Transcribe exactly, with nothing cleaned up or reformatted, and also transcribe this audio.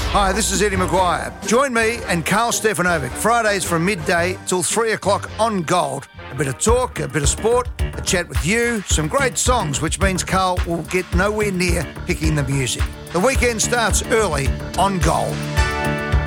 Hi, this is Eddie Maguire. Join me and Carl Stefanovic Fridays from midday till three o'clock on Gold. A bit of talk, a bit of sport, a chat with you, some great songs, which means Carl will get nowhere near picking the music. The weekend starts early on Gold.